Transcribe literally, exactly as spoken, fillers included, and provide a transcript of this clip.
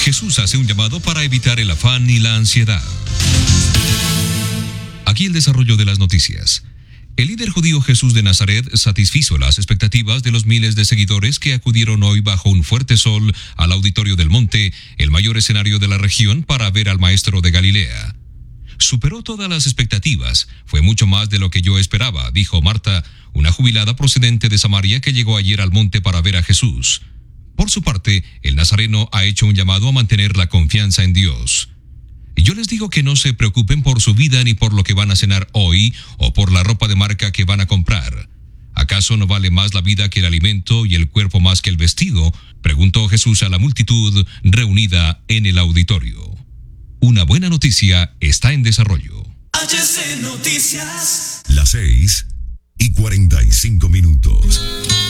Jesús hace un llamado para evitar el afán y la ansiedad. Aquí el desarrollo de las noticias. El líder judío Jesús de Nazaret satisfizo las expectativas de los miles de seguidores que acudieron hoy bajo un fuerte sol al Auditorio del Monte, el mayor escenario de la región, para ver al Maestro de Galilea. Superó todas las expectativas, fue mucho más de lo que yo esperaba, dijo Marta, una jubilada procedente de Samaria que llegó ayer al monte para ver a Jesús. Por su parte, el nazareno ha hecho un llamado a mantener la confianza en Dios. Yo les digo que no se preocupen por su vida ni por lo que van a cenar hoy o por la ropa de marca que van a comprar. ¿Acaso no vale más la vida que el alimento y el cuerpo más que el vestido?, preguntó Jesús a la multitud reunida en el auditorio. Una buena noticia está en desarrollo. H C Noticias. Las seis y cuarenta y cinco minutos.